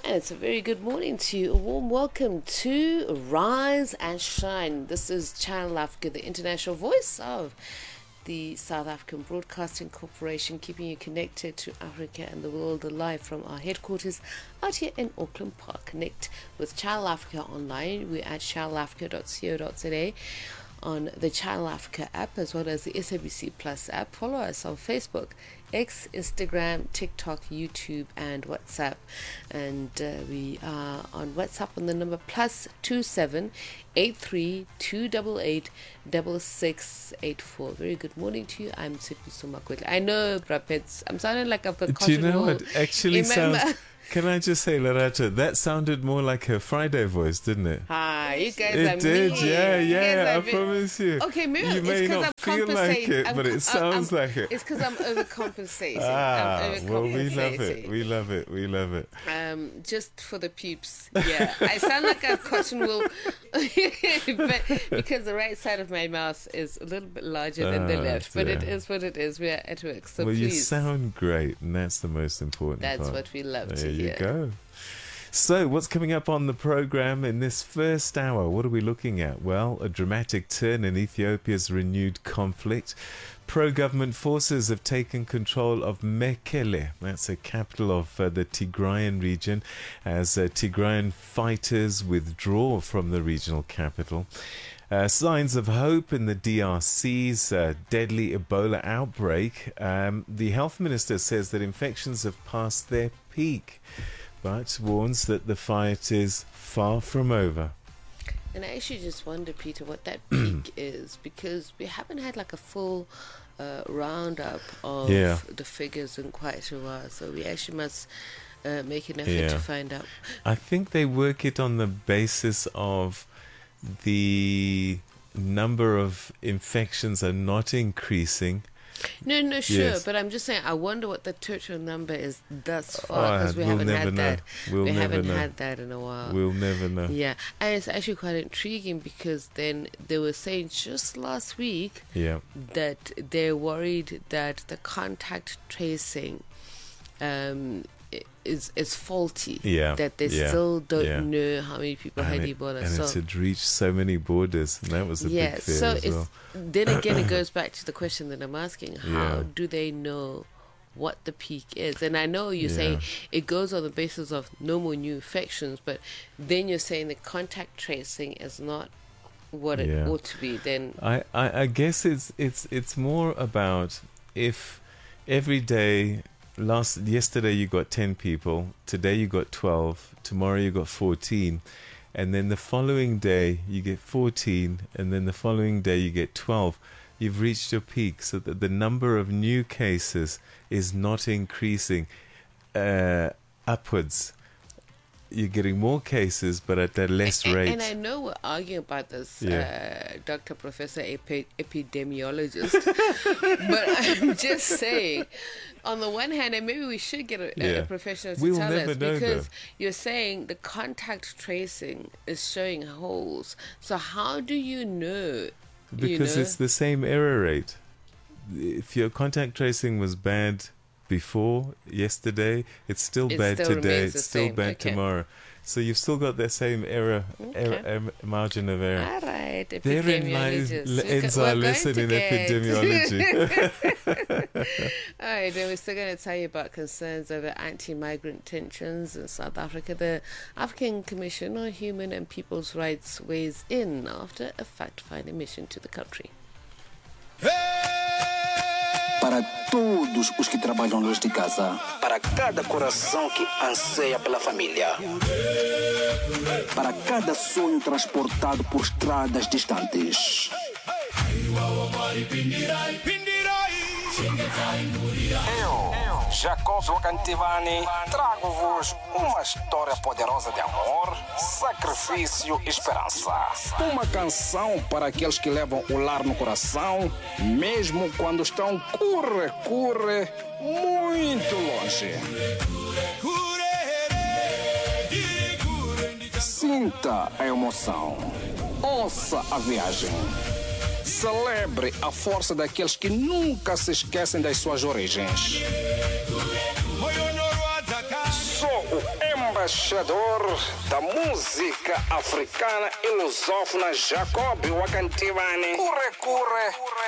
And it's a very good morning to you. A warm welcome to Rise and Shine. This is Channel Africa, the international voice of the South African Broadcasting Corporation, keeping you connected to Africa and the world alive from our headquarters out here in Auckland Park. Connect with Channel Africa online. We're at channelafrica.co.za on the Channel Africa app as well as the SABC Plus app. Follow us on Facebook, X, Instagram, TikTok, YouTube and WhatsApp. And we are on WhatsApp on the number +27 83 288 6684. Very good morning to you. I'm Sipiso Makwetla. I know, Brapets, I'm sounding like I've got Do you know what actually Remember? sounds... Can I just say, Lerato, that sounded more like her Friday voice, didn't it? Hi, you guys are It did, mean. yeah, I promise you. Okay, maybe you it's may because not I'm feel compensating. like it, but it sounds like it. It's because I'm overcompensating. Well, we love it. We love it. We love it. Just for the peeps, yeah. I sound like a cotton wool, but because the right side of my mouth is a little bit larger than the left. But it is what it is. We are at work, so well, please. you sound great, and that's the most important That's part. what we love to There hear. you go. So, what's coming up on the program in this first hour? What are we looking at? Well, a dramatic turn in Ethiopia's renewed conflict. Pro-government forces have taken control of Mekele, that's the capital of the Tigrayan region, as Tigrayan fighters withdraw from the regional capital. Signs of hope in the DRC's deadly Ebola outbreak. The health minister says that infections have passed their peak, but warns that the fight is far from over. And I actually just wonder, Peter, what that peak is, because we haven't had like a full roundup of the figures in quite a while. So we actually must make an effort to find out. I think they work it on the basis of the number of infections are not increasing. No, sure, Yes. but I'm just saying, I wonder what the total number is thus far, because we we'll haven't never had know. that. We'll we never haven't know. had that in a while. We'll never know. Yeah, and it's actually quite intriguing because then they were saying just last week that they're worried that the contact tracing is faulty. That they still don't know how many people had Ebola. And it had reached so many borders, and that was a big fear so as well. Then again, it goes back to the question that I'm asking: how do they know what the peak is? And I know you're saying it goes on the basis of no more new infections, but then you're saying the contact tracing is not what it ought to be. Then I guess it's more about if every day. Yesterday you got 10 people, today you got 12, tomorrow you got 14, and then the following day you get 14, and then the following day you get 12. You've reached your peak, so that the number of new cases is not increasing upwards. You're getting more cases, but at a less rate. And I know we're arguing about this, Dr. Professor Epidemiologist, but I'm just saying, on the one hand, and maybe we should get a professional to tell us, because you're saying the contact tracing is showing holes. So how do you know? Because it's the same error rate. If your contact tracing was bad before yesterday, it's still bad today, it's still bad tomorrow. So you've still got the same error margin of error. All right, therein ends our lesson in epidemiology. All right, then we're still going to tell you about concerns over anti-migrant tensions in South Africa. The African Commission on Human and People's Rights weighs in after a fact-finding mission to the country. Para todos os que trabalham longe de casa, para cada coração que anseia pela família, para cada sonho transportado por estradas distantes. Eu, Jacob Wakantivani, trago-vos uma história poderosa de amor, sacrifício e esperança. Uma canção para aqueles que levam o lar no coração, mesmo quando estão curre, muito longe. Sinta a emoção. Ouça a viagem. Celebre a força daqueles que nunca se esquecem das suas origens. Sou o embaixador da música africana e lusófona Jacob Wakantivani. Curre